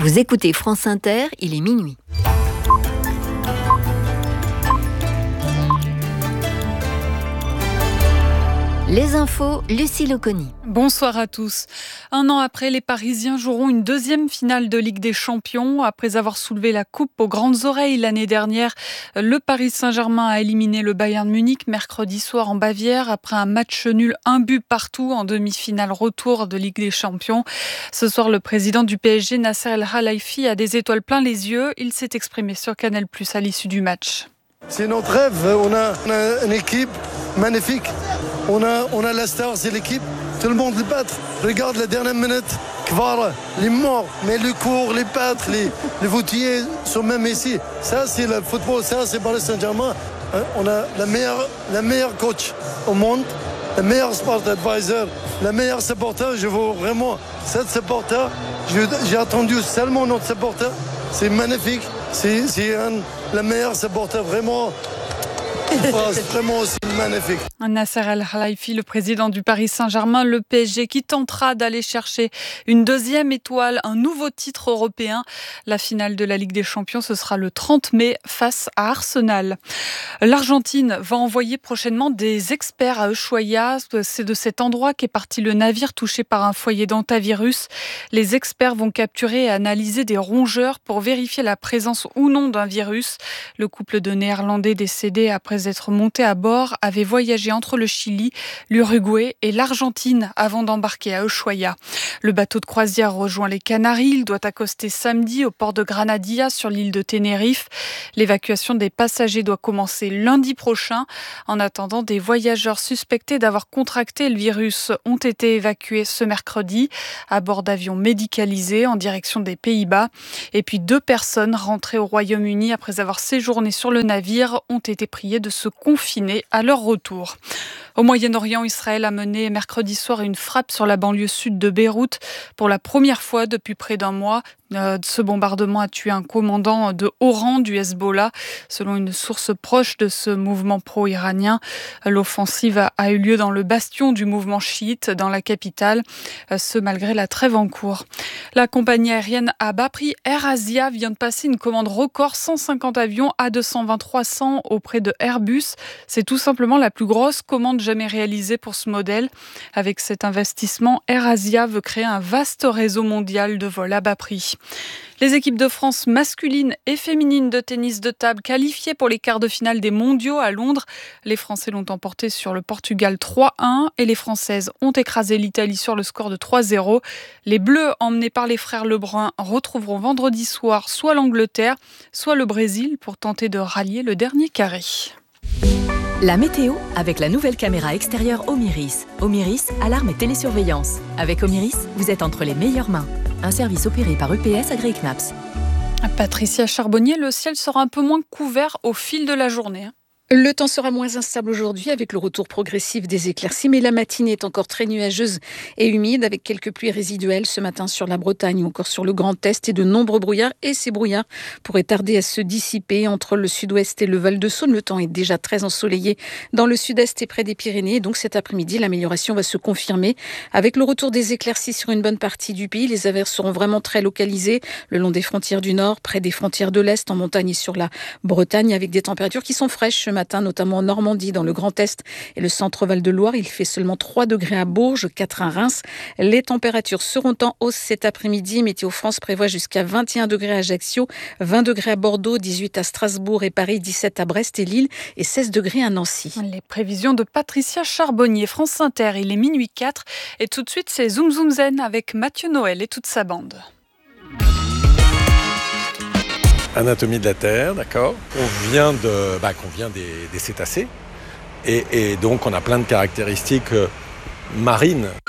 Vous écoutez France Inter, il est minuit. Les infos, Lucie Loconi. Bonsoir à tous. Un an après, les Parisiens joueront une deuxième finale de Ligue des Champions. Après avoir soulevé la coupe aux grandes oreilles l'année dernière, le Paris Saint-Germain a éliminé le Bayern Munich mercredi soir en Bavière après un match nul, un but partout en demi-finale retour de Ligue des Champions. Ce soir, le président du PSG, Nasser El Khelaifi, a des étoiles plein les yeux. Il s'est exprimé sur Canal+ à l'issue du match. C'est notre rêve, on a une équipe magnifique. On a la star, c'est l'équipe. Tout le monde les bat. Regarde la dernière minute. Kvara, les morts, mais le cours, les pattes, les voûtiers sont même ici. Ça, c'est le football, ça, c'est Paris Saint-Germain. On a la meilleure coach au monde, le meilleur sport advisor, le meilleur supporter. Je veux vraiment cette supporter. J'ai attendu seulement notre supporter. C'est magnifique. C'est le meilleur supporter, vraiment. C'est vraiment aussi magnifique. Nasser El Khelaifi, le président du Paris Saint-Germain, le PSG qui tentera d'aller chercher une deuxième étoile, un nouveau titre européen. La finale de la Ligue des Champions, ce sera le 30 mai face à Arsenal. L'Argentine va envoyer prochainement des experts à Ushuaia. C'est de cet endroit qu'est parti le navire touché par un foyer d'hantavirus. Les experts vont capturer et analyser des rongeurs pour vérifier la présence ou non d'un virus. Le couple de Néerlandais décédé après être monté à bord avait voyagé entre le Chili, l'Uruguay et l'Argentine avant d'embarquer à Ushuaia. Le bateau de croisière rejoint les Canaries. Il doit accoster samedi au port de Granadilla sur l'île de Tenerife. L'évacuation des passagers doit commencer lundi prochain. En attendant, des voyageurs suspectés d'avoir contracté le virus ont été évacués ce mercredi à bord d'avions médicalisés en direction des Pays-Bas. Et puis 2 personnes rentrées au Royaume-Uni après avoir séjourné sur le navire ont été priées de se confiner à leur retour. Au Moyen-Orient, Israël a mené mercredi soir une frappe sur la banlieue sud de Beyrouth pour la première fois depuis près d'un mois. Ce bombardement a tué un commandant de haut rang du Hezbollah, selon une source proche de ce mouvement pro-iranien. L'offensive a eu lieu dans le bastion du mouvement chiite, dans la capitale, ce malgré la trêve en cours. La compagnie aérienne à bas prix Air Asia vient de passer une commande record, 150 avions A220-300 auprès de Airbus. C'est tout simplement la plus grosse commande jamais réalisée pour ce modèle. Avec cet investissement, Air Asia veut créer un vaste réseau mondial de vols à bas prix. Les équipes de France masculines et féminines de tennis de table qualifiées pour les quarts de finale des mondiaux à Londres. Les Français l'ont emporté sur le Portugal 3-1 et les Françaises ont écrasé l'Italie sur le score de 3-0. Les Bleus, emmenés par les frères Lebrun, retrouveront vendredi soir soit l'Angleterre, soit le Brésil pour tenter de rallier le dernier carré. La météo avec la nouvelle caméra extérieure Omiris. Omiris, alarme et télésurveillance. Avec Omiris, vous êtes entre les meilleures mains. Un service opéré par EPS agréé CNAPS. Patricia Charbonnier, le ciel sera un peu moins couvert au fil de la journée. Le temps sera moins instable aujourd'hui avec le retour progressif des éclaircies, mais la matinée est encore très nuageuse et humide avec quelques pluies résiduelles ce matin sur la Bretagne ou encore sur le Grand Est et de nombreux brouillards. Et ces brouillards pourraient tarder à se dissiper entre le sud-ouest et le Val-de-Saône. Le temps est déjà très ensoleillé dans le sud-est et près des Pyrénées. Donc cet après-midi, l'amélioration va se confirmer avec le retour des éclaircies sur une bonne partie du pays. Les averses seront vraiment très localisées le long des frontières du nord, près des frontières de l'est, en montagne et sur la Bretagne avec des températures qui sont fraîches ce matin, notamment en Normandie, dans le Grand Est et le centre Val-de-Loire. Il fait seulement 3 degrés à Bourges, 4 à Reims. Les températures seront en hausse cet après-midi. Météo France prévoit jusqu'à 21 degrés à Ajaccio, 20 degrés à Bordeaux, 18 à Strasbourg et Paris, 17 à Brest et Lille et 16 degrés à Nancy. Les prévisions de Patricia Charbonnier, France Inter, il est minuit 4. Et tout de suite, c'est Zoom Zoom Zen avec Mathieu Noël et toute sa bande. Anatomie de la Terre, d'accord. On vient des cétacés et donc on a plein de caractéristiques marines.